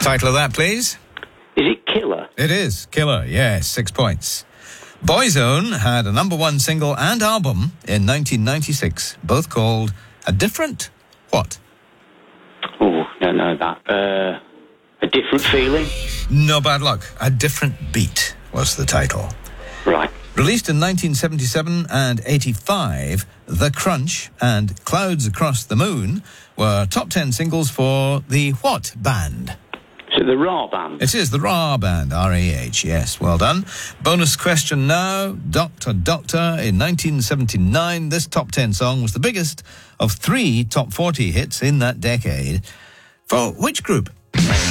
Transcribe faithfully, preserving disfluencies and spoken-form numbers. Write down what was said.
Title of that, please? Is it Killer? It is. Killer, yes, six points. Boyzone had a number one single and album in nineteen ninety-six, both called A Different What? Oh, don't know that. Uh, a Different Feeling? No bad luck. A Different Beat was the title. Right. Released in nineteen seventy-seven and eighty-five, The Crunch and Clouds Across the Moon were top ten singles for the what band? So the Raw Band? It is the Rah Band, R A H, yes, well done. Bonus question now. Doctor Doctor, in nineteen seventy-nine, this top ten song was the biggest of three top forty hits in that decade. For which group?